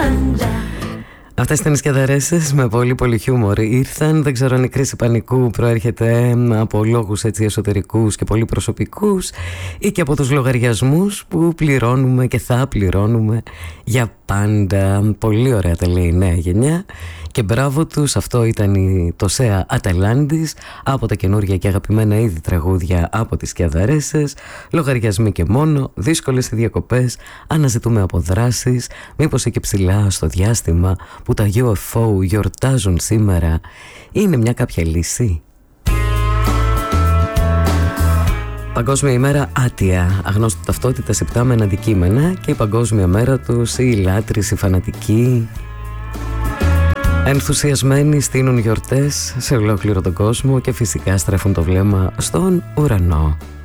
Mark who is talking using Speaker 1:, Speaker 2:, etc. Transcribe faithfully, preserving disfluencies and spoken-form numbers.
Speaker 1: Αυτές ήταν οι σκιαδαρέσες με πολύ πολύ χιούμορ. Ήρθαν, δεν ξέρω αν η κρίση πανικού προέρχεται από λόγους έτσι εσωτερικούς και πολύ προσωπικούς ή και από τους λογαριασμούς που πληρώνουμε και θα πληρώνουμε για πάντα. Πολύ ωραία τα λέει η νέα γενιά και μπράβο τους. Αυτό ήταν η, το ΣΕΑ Αταλάντης από τα καινούργια και αγαπημένα ήδη τραγούδια από τις σκιαδαρέσες. Λογαριασμοί και μόνο, δύσκολες οι διακοπές, αναζητούμε αποδράσεις, μήπως εκεί ψηλά στο διάστημα που τα γιου εφ ο γιορτάζουν σήμερα είναι μια κάποια λύση. Παγκόσμια ημέρα άτια, αγνώστου ταυτότητας υπτάμενα αντικείμενα και η παγκόσμια μέρα τους οι λάτρεις, οι φανατικοί ενθουσιασμένοι στείνουν γιορτές σε ολόκληρο τον κόσμο και φυσικά στρέφουν το βλέμμα στον ουρανό.